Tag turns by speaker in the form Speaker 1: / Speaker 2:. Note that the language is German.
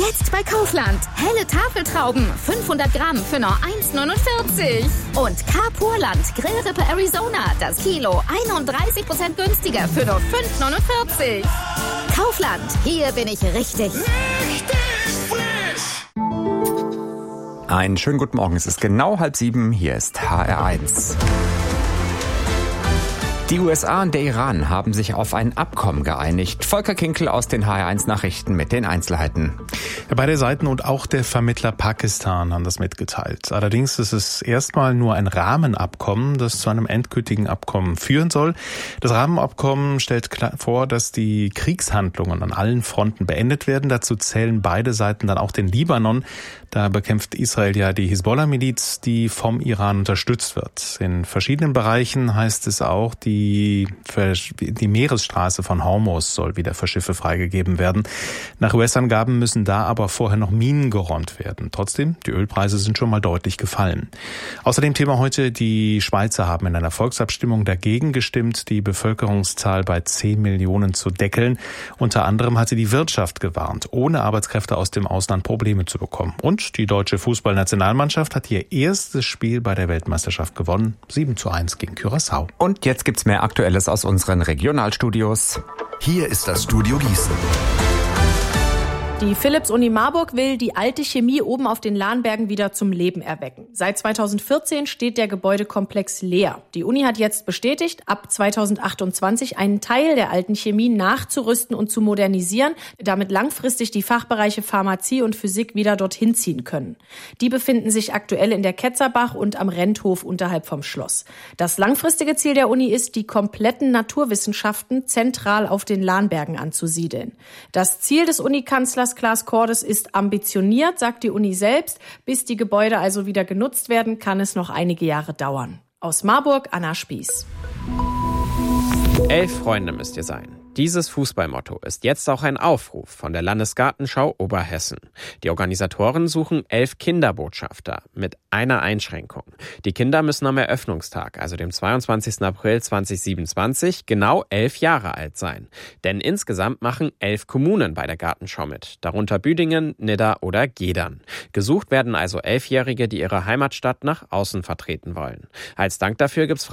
Speaker 1: Jetzt bei Kaufland. Helle Tafeltrauben, 500 Gramm für nur 1,49. Und Carpurland Grillrippe Arizona, das Kilo 31% günstiger für nur 5,49. Kaufland, hier bin ich richtig.
Speaker 2: Einen schönen guten Morgen. Es ist genau 6:30. Hier ist HR1. Die USA und der Iran haben sich auf ein Abkommen geeinigt. Volker Kinkel aus den HR1 Nachrichten mit den Einzelheiten.
Speaker 3: Beide Seiten und auch der Vermittler Pakistan haben das mitgeteilt. Allerdings ist es erstmal nur ein Rahmenabkommen, das zu einem endgültigen Abkommen führen soll. Das Rahmenabkommen stellt vor, dass die Kriegshandlungen an allen Fronten beendet werden. Dazu zählen beide Seiten dann auch den Libanon. Da bekämpft Israel ja die Hisbollah-Miliz, die vom Iran unterstützt wird. In verschiedenen Bereichen heißt es auch, die Meeresstraße von Hormuz soll wieder für Schiffe freigegeben werden. Nach US-Angaben müssen da aber vorher noch Minen geräumt werden. Trotzdem, die Ölpreise sind schon mal deutlich gefallen. Außerdem Thema heute, die Schweizer haben in einer Volksabstimmung dagegen gestimmt, die Bevölkerungszahl bei 10 Millionen zu deckeln. Unter anderem hat sie die Wirtschaft gewarnt, ohne Arbeitskräfte aus dem Ausland Probleme zu bekommen. Und die deutsche Fußballnationalmannschaft hat ihr erstes Spiel bei der Weltmeisterschaft gewonnen, 7:1 gegen Curaçao.
Speaker 2: Und jetzt gibt's mehr Aktuelles aus unseren Regionalstudios.
Speaker 4: Hier ist das Studio Gießen.
Speaker 5: Die Philipps-Uni Marburg will die alte Chemie oben auf den Lahnbergen wieder zum Leben erwecken. Seit 2014 steht der Gebäudekomplex leer. Die Uni hat jetzt bestätigt, ab 2028 einen Teil der alten Chemie nachzurüsten und zu modernisieren, damit langfristig die Fachbereiche Pharmazie und Physik wieder dorthin ziehen können. Die befinden sich aktuell in der Ketzerbach und am Renthof unterhalb vom Schloss. Das langfristige Ziel der Uni ist, die kompletten Naturwissenschaften zentral auf den Lahnbergen anzusiedeln. Das Ziel des Unikanzlers Klaas Cordes ist ambitioniert, sagt die Uni selbst. Bis die Gebäude also wieder genutzt werden, kann es noch einige Jahre dauern. Aus Marburg, Anna Spieß.
Speaker 6: 11 Freunde müsst ihr sein. Dieses Fußballmotto ist jetzt auch ein Aufruf von der Landesgartenschau Oberhessen. Die Organisatoren suchen 11 Kinderbotschafter mit einer Einschränkung. Die Kinder müssen am Eröffnungstag, also dem 22. April 2027, genau 11 Jahre alt sein. Denn insgesamt machen 11 Kommunen bei der Gartenschau mit, darunter Büdingen, Nidda oder Gedern. Gesucht werden also 11-Jährige, die ihre Heimatstadt nach außen vertreten wollen. Als Dank dafür gibt's